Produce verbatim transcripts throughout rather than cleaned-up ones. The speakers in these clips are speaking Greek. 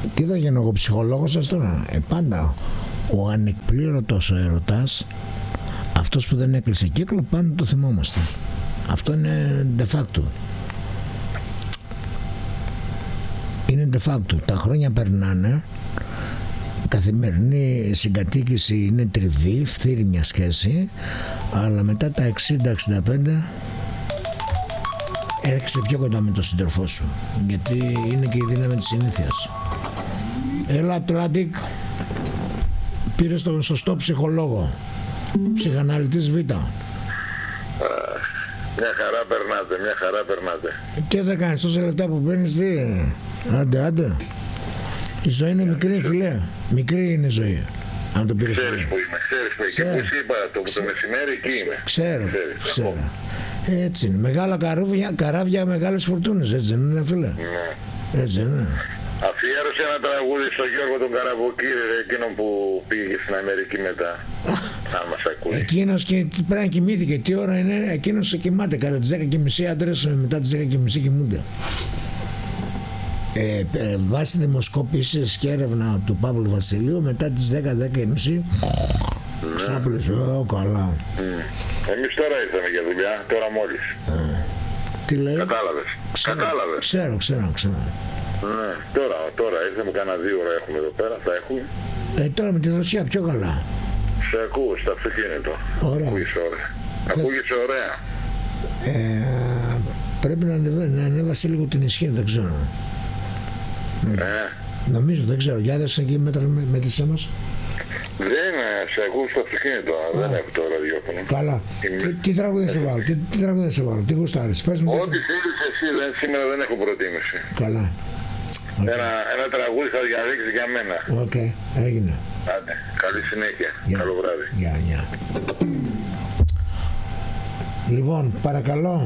Τι θα γίνω εγώ ψυχολόγος σας τώρα? Ε, πάντα ο ανεκπλήρωτος ο ερωτάς, αυτός που δεν έκλεισε κύκλο, πάντα το θυμόμαστε. Αυτό είναι de facto. Είναι de facto. Τα χρόνια περνάνε, καθημερινή συγκατοίκηση είναι τριβή, φθήρει μια σχέση, αλλά μετά τα εξήντα εξήντα πέντε έρχεσαι πιο κοντά με τον σύντροφό σου, γιατί είναι και η δύναμη της συνήθειας. Έλα Atlantic, πήρε τον σωστό ψυχολόγο, ψυχαναλυτής Β. Μια χαρά περνάτε, μια χαρά περνάτε. Τι θα κάνεις τόσα λεπτά που παίρνεις, τι? Άντε, άντε. Η ζωή είναι μικρή, φιλέ. Μικρή είναι η ζωή. Αν το πήρες. Ξέρεις που είμαι, ξέρεις που είμαι. Και που σου είπα το, το μεσημέρι εκεί είμαι. Ξέρω, ξέρεις, ξέρω. Έτσι είναι. Μεγάλα καράβια, καράβια μεγάλες φορτούνες, έτσι δεν είναι, φίλε? Ναι. Έτσι δεν είναι. Αφιέρωσε ένα τραγούδι στον Γιώργο τον Καραβοκύρη, εκείνον που πήγε στην Αμερική μετά. Αν μας ακούει. Εκείνος και πρέπει να κοιμήθηκε. Τι ώρα είναι? Εκείνος κοιμάται κατά τις δέκα και μισή, άντρες μετά τις δέκα και μισή κοιμούνται. Ε, ε, βάσει δημοσκόπησης και έρευνα του Παύλου Βασιλείου, μετά τις δέκα με δέκα και μισή ξάπλωσε. Ω, καλά. Mm. Εμείς τώρα ήρθαμε για δουλειά, τώρα μόλις. Ε, τι λέει? Κατάλαβες. Ξέρω, Κατάλαβες. Ξέρω, ξέρω, ξέρω. Ναι, τώρα, τώρα ήρθαμε, κάνα δύο ώρα έχουμε εδώ πέρα, θα έχουμε. Ε, τώρα με τη Ρωσία πιο καλά. Σε ακούω στο αυτοκίνητο. Ωραία. Ακούγεσαι ωραία. Θες... Ακούγεσαι ωραία. Ε, πρέπει να, ανεβα... να ανέβασε λίγο την ισχύ, δεν ξέρω. Ε. Νομίζω, δεν ξέρω. Για δες εκεί μέτρησέ μας. Δεν σε ακούω στο αυτοκίνητο, Α. δεν έχω το ραδιόφωνο. Καλά. Είμαι... Τι, τι τραγούδι σε βάλω, τι, τι τραγούδι σε βάλω, τι γουστάρεις, πες μου. Ό,τι θέλεις εσύ, δεν, σήμερα δεν έχω προτίμηση. Καλά. Okay. Ένα, ένα τραγούδι θα διαδείξει για μένα. Οκ, okay. Έγινε. Άντε, καλή συνέχεια. Yeah. Καλό βράδυ. Γεια, yeah, γεια. Yeah. Λοιπόν, παρακαλώ.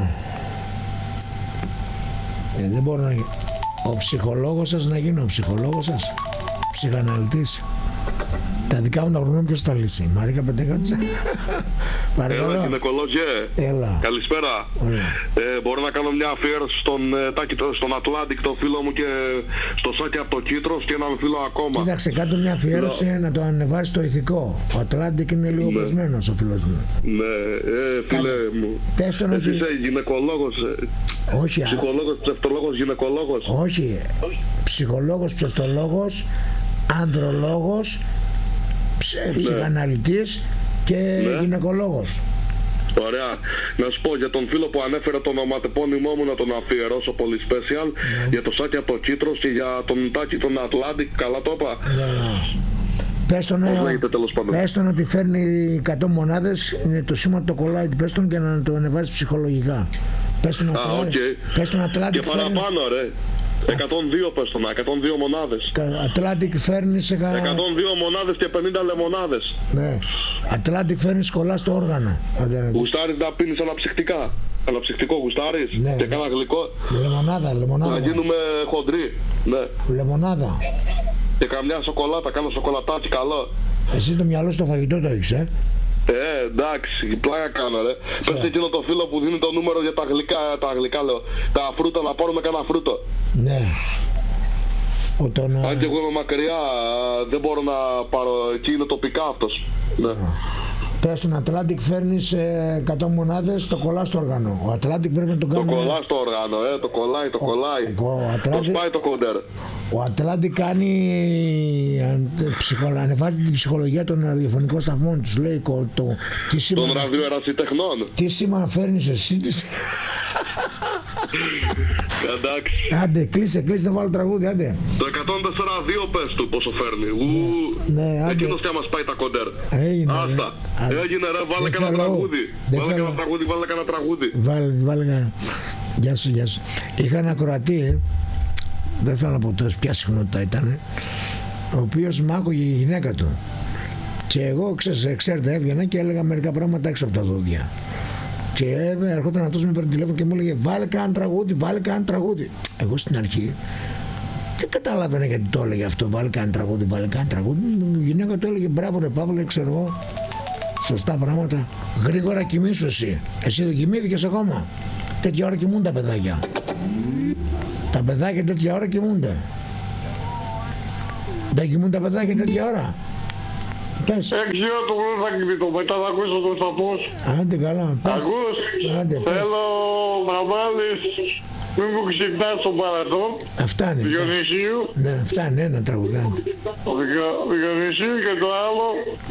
Ε, δεν μπορώ να... Ο ψυχολόγος σας να γίνω, ο ψυχολόγος σας, ψυχαναλυτής. Τα δικά μου τα γνώμη ποιος τα λύσει, Μαρίκα Πεντέκατσα. Παρακαλώ. Έλα γυναικολόγε. Έλα. Καλησπέρα. Ε, μπορώ να κάνω μια αφιέρωση στον, Τάκη, στον Atlantic, τον φίλο μου, και στο Σάκη από το Κίτρος και έναν φίλο ακόμα. Κοίταξε, κάτω μια αφιέρωση Λο. να το ανεβάσει στο ηθικό. Ο Atlantic είναι λίγο ναι. πεσμένος ο φίλος μου. Ναι, ε, φίλε Κά... μου. Πες τον Εσύ ότι... είσαι γυναικολόγος. Όχι. Ψυχολόγος, ψευτολόγος, γυναικολόγος. Όχι. Ψυχολόγος, ψευτολόγος, ανδρολόγος, ψε, ψυχαναλυτής και ναι. γυναικολόγος. Ωραία. Να σου πω για τον φίλο που ανέφερε το ονοματεπώνυμό μου, να τον αφιερώσω πολύ special. Ναι. Για το Σάκη από το Κίτρος και για τον Τάκη τον Atlantic. Καλά το είπα. Ναι. Πες τον, πες τον ότι φέρνει εκατό μονάδες, είναι το σήμα το κολλάει, πες τον και να το ανεβάζει ψυχολογικά. Πες τον Atlantic. Και παραπάνω ρε. εκατόν δύο πες το να, εκατόν δύο μονάδες. Atlantic φέρνει σε κα... εκατόν δύο μονάδες και πενήντα λεμονάδες. Ναι. Atlantic φέρνει σκολά στο όργανο. Γουστάρεις να πίνεις αναψυκτικά? Αναψυκτικό γουστάρεις? Ναι, και ναι. κάνα γλυκό? Λεμονάδα, λεμονάδα. Να γίνουμε χοντροί. Ναι. Λεμονάδα. Και καμιά σοκολάτα, κάνα σοκολατάκι καλό. Εσύ το μυαλό στο φαγητό το έχεις, ε? Ε, εντάξει, πλάκα κάνω ρε. Πες εκείνο το φίλο που δίνει το νούμερο για τα γλυκά, τα γλυκά λέω, τα φρούτα, να πάρουμε κανένα φρούτο. Ναι. Όταν, αν και εγώ είμαι μακριά, δεν μπορώ να πάρω, εκεί είναι τοπικά αυτός. Ναι. Πες στον Atlantic φέρνεις εκατό μονάδες, το κολλά στο όργανο. Ο Atlantic πρέπει να το κάνει. Το κολλά στο όργανο, ε, το κολλάει, το ο, κολλάει. Ο, Atlantic... Το σπάει το κοντέρ. Ο Atlantic κάνει, ψυχολα... ανεβάζει την ψυχολογία των ραδιοφωνικών σταθμών. Τους λέει το... τι σήμα... των ραδιοερασιτεχνών. Τι σήμα φέρνεις εσύ. Εντάξει. Άντε, κλείσε, κλείσε να βάλω τραγούδι, άντε. Το εκατόν τέσσερα δύο πες του πόσο φέρνει. Ναι, ναι, εκείνος και άμα σπάει τα κοντέρ. Έγινε, άστα. Ρε. Έγινε ρε, βάλε κανένα τραγούδι. Βάλε κανένα τραγούδι, βάλε κανένα τραγούδι. Βάλε, βάλε κανένα. Γεια σου, γεια σου. Είχα ένα ακροατή, δεν θέλω να πω τόσο ποια συχνότητα ήταν, ο οποίος μ' άκουγε η γυναίκα του. Και εγώ, ξέρετε, ξέρετε, έβγαινα και έλεγα μερικά πράγματα έξω από τα δόντια. Και ερχόταν αυτός με παίρνει τηλέφωνο και μου έλεγε βάλε κανένα τραγούδι, βάλε κανένα τραγούδι. Εγώ στην αρχή δεν καταλάβαινα γιατί το έλεγε αυτό, βάλε κανένα τραγούδι, βάλε κανένα τραγούδι. Η γυναίκα του έλεγε μπράβο ρε Παύλο, ξέρω εγώ, σωστά πράγματα. Γρήγορα κοιμήσου εσύ. Εσύ δεν κοιμήθηκες ακόμα? Τέτοια ώρα κοιμούν τα παιδάκια. Τα παιδάκια τέτοια ώρα κοιμούνται. Τα κοιμούν τα παιδάκια τέτοια ώρα. Πες. Έξι ώρα το πρωί θα κοιμηθώ, μετά θα ακούσω τον σταθμό. Άντε καλά. Πες. Ακούς, Άντε, πες. θέλω να βάλεις μη μου ξυπνάς στο παρελθόν, Αυτά είναι. Διονυσίου. Ναι, αυτά είναι ένα τραγουδάκι. Διονυσίου και το άλλο,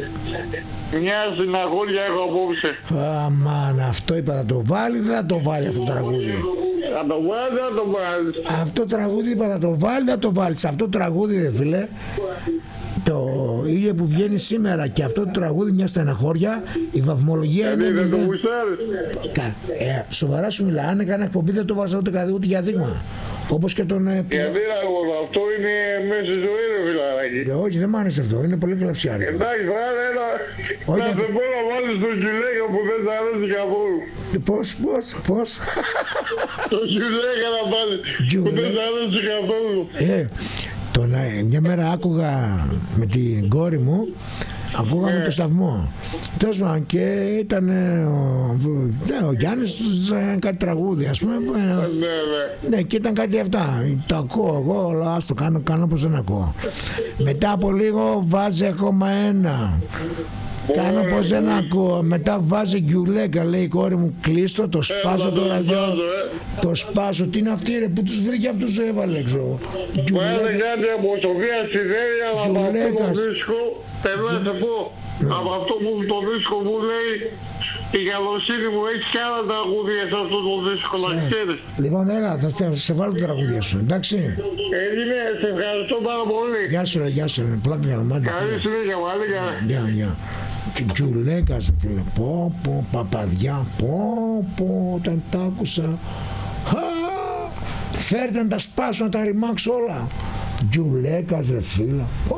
μια συναγούλια έχω απόψε. Αμάν, αυτό είπα, θα το βάλει, δεν θα το βάλει αυτό το τραγούδι. Θα το βάλεις, θα το βάλεις. Αυτό το τραγούδι είπα, θα το βάλει, θα το βάλει. Αυτό το τραγούδι, ρε φίλε, το ήλιο που βγαίνει σήμερα και αυτό το τραγούδι, μια στεναχώρια, η βαθμολογία είναι Δεν το μηδέν. γουστάρεις. Κα- ε, σοβαρά σου μιλάω, αν έκανα εκπομπή δεν το βάζα ούτε, κα- ούτε για δείγμα. Όπως και τον... ε, που- Γιατί αγώνα, αυτό είναι μέσα στη ζωή ρε φιλαράκι. Ε, όχι, δεν μ' άρεσε αυτό, είναι πολύ κλαψιάρικο. Εντάξει, βράδυ ένα, Όχι, να δεν- σε πω να βάλεις το κιλέγιο που δεν σ' αρέσει καθόλου. Πώς, πώς, πώς. Το κιλέγιο να βάλεις που Γιουλέ. δεν σ' αρέσει καθόλου. Ε, τον, ε, μια μέρα άκουγα με την κόρη μου, ακούγαμε το σταθμό. Τέλος πάντων, και ήταν ε, ο, ε, ο Γιάννης τους, ε, κάτι τραγούδι, ας πούμε. ε, Ναι, ναι. Ναι, και ήταν κάτι αυτά. Το ακούω εγώ, αλλά ας το κάνω, κάνω πως δεν ακούω. Μετά από λίγο βάζει ακόμα ένα. Κάνω πως δεν ακούω. Μετά βάζει γκιουλέκα, λέει η κόρη μου, κλείστο, το σπάζω το ραδιό. Το σπάζω. Τι είναι αυτή, ρε, που τους βρήκε αυτούς, έβαλε έξω. Βάλε Γκιουλέκα. κάτι από Σοφία Σιδέρια από αυτό το Γιουλέκας. δίσκο. Θέλω να σε πω, από αυτό που το δίσκο μου λέει, η καλοσύνη μου έχει κι άλλα τραγούδια σε αυτό το δίσκο, να ξέρεις. Λοιπόν, έλα, θα σε, σε βάλω το τραγούδια σου, εντάξει. Έγινε, σε ευχαριστώ πάρα πολύ. Γεια σου, ρε, γεια σου, ρε, πλάκα για μάτια. Καλή συνέχεια, πάλι καλά. Γεια, γεια. Και Τζουλέκας, φίλε, πω, πω, παπαδιά, πω, πω, όταν τα άκουσα. Χα, φέρτε να τα σπάσω, να τα ρημάξω όλα. Τζουλέκας, ρε φίλε, πω.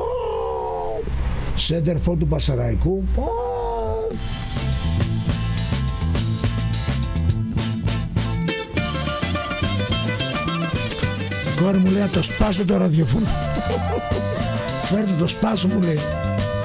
Σέντερφο του Πασαραϊκού, πω. Η κόρη μου λέει, να το σπάσω το ραδιοφωνό. Φέρτε το σπάσω, μου λέει.